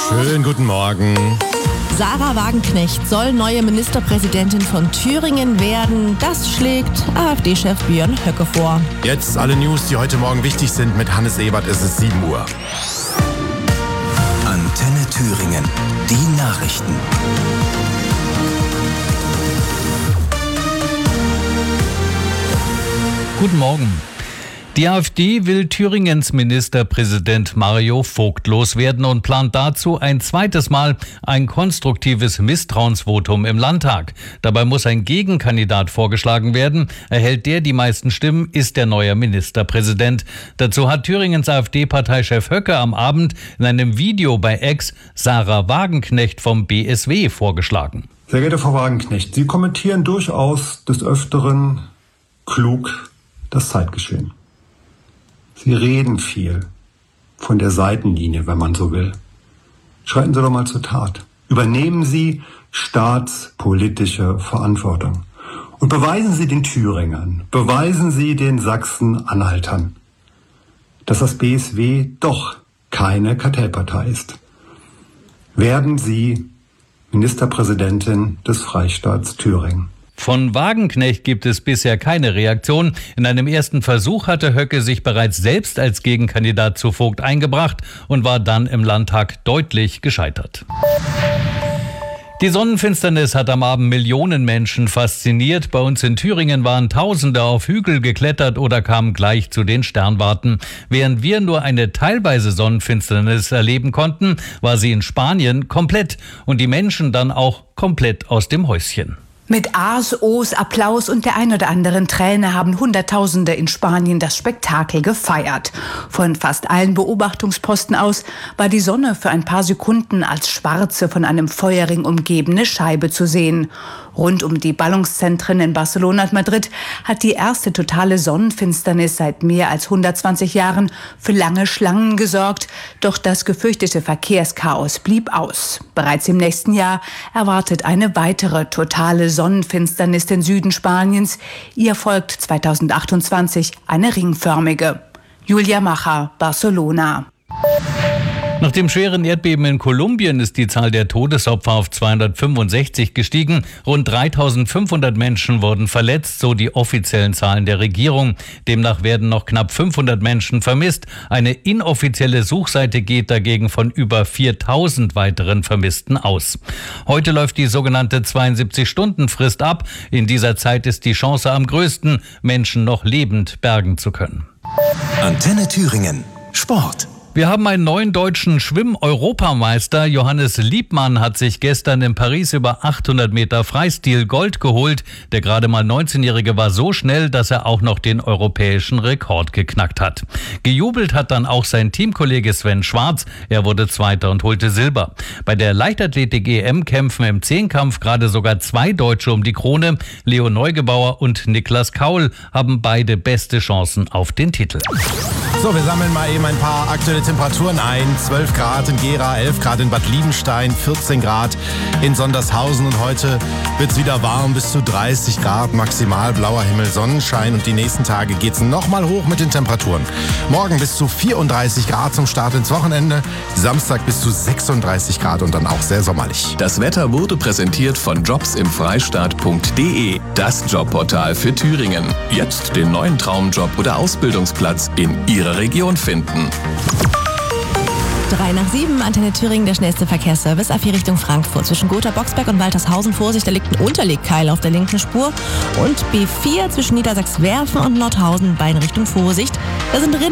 Schönen guten Morgen. Sarah Wagenknecht soll neue Ministerpräsidentin von Thüringen werden. Das schlägt AfD-Chef Björn Höcke vor. Jetzt alle News, die heute Morgen wichtig sind. Mit Hannes Ebert ist es 7 Uhr. Antenne Thüringen. Die Nachrichten. Guten Morgen. Die AfD will Thüringens Ministerpräsident Mario Vogt loswerden und plant dazu ein zweites Mal ein konstruktives Misstrauensvotum im Landtag. Dabei muss ein Gegenkandidat vorgeschlagen werden. Erhält der die meisten Stimmen, ist der neue Ministerpräsident. Dazu hat Thüringens AfD-Parteichef Höcke am Abend in einem Video bei X Sarah Wagenknecht vom BSW vorgeschlagen. Sehr geehrte Frau Wagenknecht, Sie kommentieren durchaus des Öfteren klug das Zeitgeschehen. Sie reden viel von der Seitenlinie, wenn man so will. Schreiten Sie doch mal zur Tat. Übernehmen Sie staatspolitische Verantwortung. Und beweisen Sie den Thüringern, beweisen Sie den Sachsen-Anhaltern, dass das BSW doch keine Kartellpartei ist. Werden Sie Ministerpräsidentin des Freistaats Thüringen. Von Wagenknecht gibt es bisher keine Reaktion. In einem ersten Versuch hatte Höcke sich bereits selbst als Gegenkandidat zu Vogt eingebracht und war dann im Landtag deutlich gescheitert. Die Sonnenfinsternis hat am Abend Millionen Menschen fasziniert. Bei uns in Thüringen waren Tausende auf Hügel geklettert oder kamen gleich zu den Sternwarten. Während wir nur eine teilweise Sonnenfinsternis erleben konnten, war sie in Spanien komplett und die Menschen dann auch komplett aus dem Häuschen. Mit A's, O's, Applaus und der ein oder anderen Träne haben Hunderttausende in Spanien das Spektakel gefeiert. Von fast allen Beobachtungsposten aus war die Sonne für ein paar Sekunden als schwarze, von einem Feuerring umgebene Scheibe zu sehen. Rund um die Ballungszentren in Barcelona und Madrid hat die erste totale Sonnenfinsternis seit mehr als 120 Jahren für lange Schlangen gesorgt. Doch das gefürchtete Verkehrschaos blieb aus. Bereits im nächsten Jahr erwartet eine weitere totale Sonnenfinsternis den Süden Spaniens. Ihr folgt 2028 eine ringförmige. Julia Macher, Barcelona. Nach dem schweren Erdbeben in Kolumbien ist die Zahl der Todesopfer auf 265 gestiegen. Rund 3.500 Menschen wurden verletzt, so die offiziellen Zahlen der Regierung. Demnach werden noch knapp 500 Menschen vermisst. Eine inoffizielle Suchseite geht dagegen von über 4.000 weiteren Vermissten aus. Heute läuft die sogenannte 72-Stunden-Frist ab. In dieser Zeit ist die Chance am größten, Menschen noch lebend bergen zu können. Antenne Thüringen. Sport. Wir haben einen neuen deutschen Schwimm-Europameister. Johannes Liebmann hat sich gestern in Paris über 800 Meter Freistil Gold geholt. Der gerade mal 19-Jährige war so schnell, dass er auch noch den europäischen Rekord geknackt hat. Gejubelt hat dann auch sein Teamkollege Sven Schwarz. Er wurde Zweiter und holte Silber. Bei der Leichtathletik-EM kämpfen im Zehnkampf gerade sogar 2 Deutsche um die Krone. Leo Neugebauer und Niklas Kaul haben beide beste Chancen auf den Titel. So, wir sammeln mal eben ein paar aktuelle Temperaturen ein. 12 Grad in Gera, 11 Grad in Bad Liebenstein, 14 Grad in Sondershausen. Und heute wird es wieder warm, bis zu 30 Grad maximal, blauer Himmel, Sonnenschein. Und die nächsten Tage geht es nochmal hoch mit den Temperaturen. Morgen bis zu 34 Grad zum Start ins Wochenende. Samstag bis zu 36 Grad und dann auch sehr sommerlich. Das Wetter wurde präsentiert von jobsimfreistaat.de, das Jobportal für Thüringen. Jetzt den neuen Traumjob oder Ausbildungsplatz in Ihrer Region finden. 6:03, Antenne Thüringen, der schnellste Verkehrsservice. A4 Richtung Frankfurt. Zwischen Gotha, Boxberg und Waltershausen Vorsicht, da liegt ein Unterlegkeil auf der linken Spur. Und B4 zwischen Niedersachswerfen und Nordhausen, beiden Richtung Vorsicht. Da sind